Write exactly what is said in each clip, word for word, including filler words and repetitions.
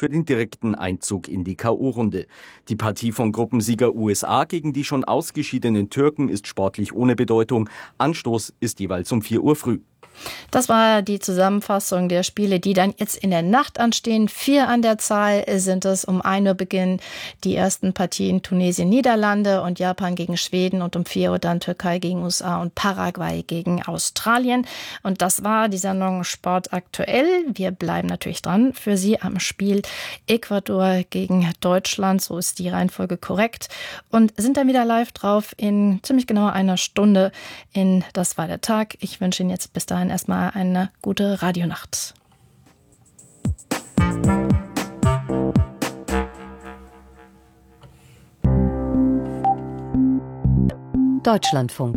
für den direkten Einzug in die K O-Runde. Die Partie von Gruppensieger U S A gegen die schon ausgeschiedenen Türken ist sportlich ohne Bedeutung. Anstoß ist jeweils um vier Uhr früh. Das war die Zusammenfassung der Spiele, die dann jetzt in der Nacht anstehen. Vier an der Zahl sind es. Um ein Uhr beginnen die ersten Partien Tunesien, Niederlande und Japan gegen Schweden und um vier Uhr dann Türkei gegen U S A und Paraguay gegen Australien. Und das war die Sendung Sport aktuell. Wir bleiben natürlich dran für Sie am Spiel Ecuador gegen Deutschland. So ist die Reihenfolge korrekt. Und sind dann wieder live drauf in ziemlich genau einer Stunde in Das war der Tag. Ich wünsche Ihnen jetzt bis dahin erstmal eine gute Radionacht. Deutschlandfunk.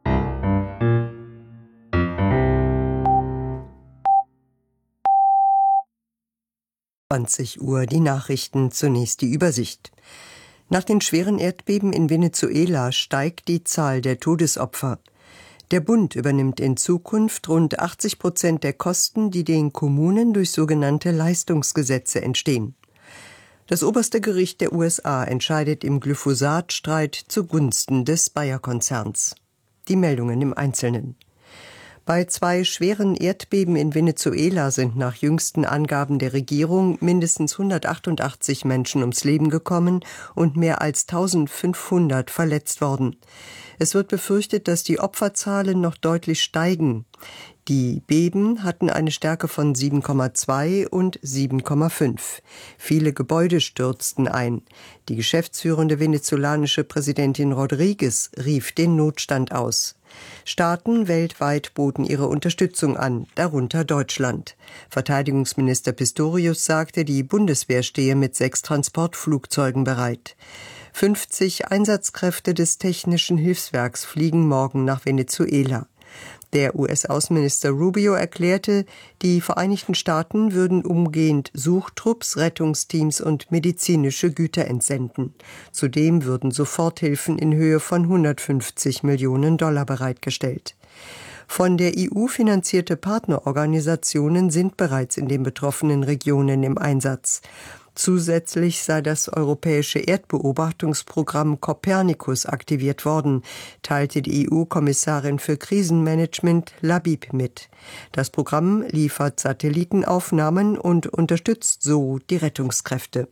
zwanzig Uhr die Nachrichten, zunächst die Übersicht. Nach den schweren Erdbeben in Venezuela steigt die Zahl der Todesopfer. Der Bund übernimmt in Zukunft rund achtzig Prozent der Kosten, die den Kommunen durch sogenannte Leistungsgesetze entstehen. Das oberste Gericht der U S A entscheidet im Glyphosat-Streit zugunsten des Bayer-Konzerns. Die Meldungen im Einzelnen. Bei zwei schweren Erdbeben in Venezuela sind nach jüngsten Angaben der Regierung mindestens hundertachtundachtzig Menschen ums Leben gekommen und mehr als eintausendfünfhundert verletzt worden. Es wird befürchtet, dass die Opferzahlen noch deutlich steigen. Die Beben hatten eine Stärke von sieben Komma zwei und sieben Komma fünf. Viele Gebäude stürzten ein. Die geschäftsführende venezolanische Präsidentin Rodriguez rief den Notstand aus. Staaten weltweit boten ihre Unterstützung an, darunter Deutschland. Verteidigungsminister Pistorius sagte, die Bundeswehr stehe mit sechs Transportflugzeugen bereit. fünfzig Einsatzkräfte des Technischen Hilfswerks fliegen morgen nach Venezuela. Der U S-Außenminister Rubio erklärte, die Vereinigten Staaten würden umgehend Suchtrupps, Rettungsteams und medizinische Güter entsenden. Zudem würden Soforthilfen in Höhe von hundertfünfzig Millionen Dollar bereitgestellt. Von der E U finanzierte Partnerorganisationen sind bereits in den betroffenen Regionen im Einsatz. Zusätzlich sei das europäische Erdbeobachtungsprogramm Copernicus aktiviert worden, teilte die E U-Kommissarin für Krisenmanagement Labib mit. Das Programm liefert Satellitenaufnahmen und unterstützt so die Rettungskräfte.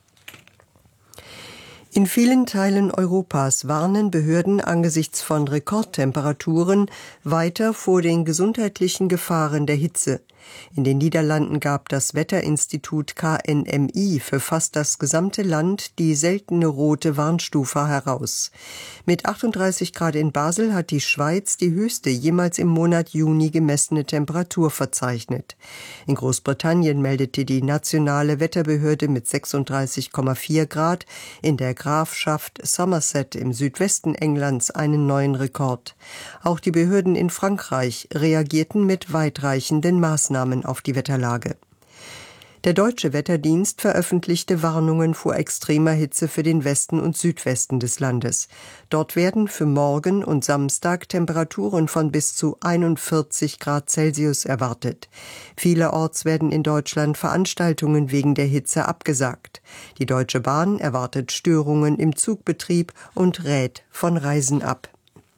In vielen Teilen Europas warnen Behörden angesichts von Rekordtemperaturen weiter vor den gesundheitlichen Gefahren der Hitze. In den Niederlanden gab das Wetterinstitut K N M I für fast das gesamte Land die seltene rote Warnstufe heraus. Mit achtunddreißig Grad in Basel hat die Schweiz die höchste jemals im Monat Juni gemessene Temperatur verzeichnet. In Großbritannien meldete die nationale Wetterbehörde mit sechsunddreißig Komma vier Grad in der Grafschaft Somerset im Südwesten Englands einen neuen Rekord. Auch die Behörden in Frankreich reagierten mit weitreichenden Maßnahmen auf die Wetterlage. Der Deutsche Wetterdienst veröffentlichte Warnungen vor extremer Hitze für den Westen und Südwesten des Landes. Dort werden für morgen und Samstag Temperaturen von bis zu einundvierzig Grad Celsius erwartet. Vielerorts werden in Deutschland Veranstaltungen wegen der Hitze abgesagt. Die Deutsche Bahn erwartet Störungen im Zugbetrieb und rät von Reisen ab.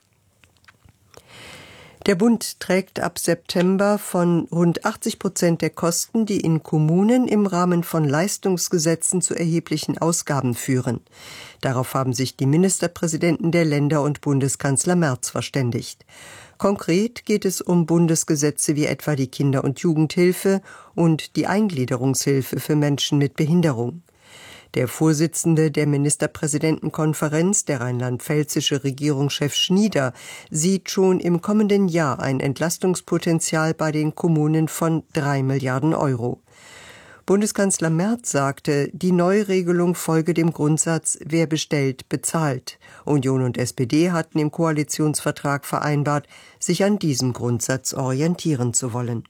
Der Bund trägt ab September von rund achtzig Prozent der Kosten, die in Kommunen im Rahmen von Leistungsgesetzen zu erheblichen Ausgaben führen. Darauf haben sich die Ministerpräsidenten der Länder und Bundeskanzler Merz verständigt. Konkret geht es um Bundesgesetze wie etwa die Kinder- und Jugendhilfe und die Eingliederungshilfe für Menschen mit Behinderung. Der Vorsitzende der Ministerpräsidentenkonferenz, der rheinland-pfälzische Regierungschef Schnieder, sieht schon im kommenden Jahr ein Entlastungspotenzial bei den Kommunen von drei Milliarden Euro. Bundeskanzler Merz sagte, die Neuregelung folge dem Grundsatz, wer bestellt, bezahlt. Union und S P D hatten im Koalitionsvertrag vereinbart, sich an diesem Grundsatz orientieren zu wollen.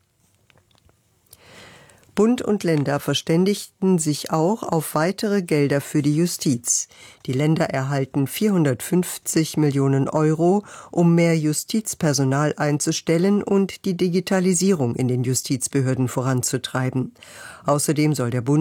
Bund und Länder verständigten sich auch auf weitere Gelder für die Justiz. Die Länder erhalten vierhundertfünfzig Millionen Euro, um mehr Justizpersonal einzustellen und die Digitalisierung in den Justizbehörden voranzutreiben. Außerdem soll der Bund